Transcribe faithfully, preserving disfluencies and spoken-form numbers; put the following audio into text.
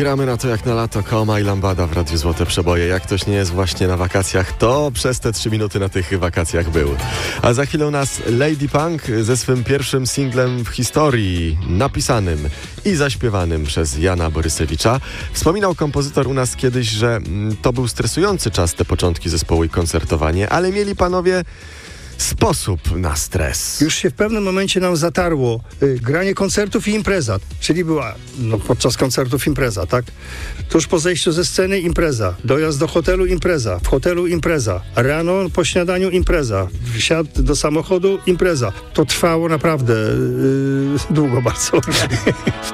Gramy na to jak na lato. Koma i Lambada w Radiu Złote Przeboje. Jak ktoś nie jest właśnie na wakacjach, to przez te trzy minuty na tych wakacjach był. A za chwilę u nas Lady Punk ze swym pierwszym singlem w historii, napisanym i zaśpiewanym przez Jana Borysewicza. Wspominał kompozytor u nas kiedyś, że mm, to był stresujący czas, te początki zespołu i koncertowanie, ale mieli panowie sposób na stres. Już się w pewnym momencie nam zatarło y, granie koncertów i impreza, czyli była no, podczas koncertów impreza, tak? Tuż po zejściu ze sceny impreza, dojazd do hotelu impreza, w hotelu impreza, rano po śniadaniu impreza, wsiadł do samochodu impreza. To trwało naprawdę y, długo bardzo.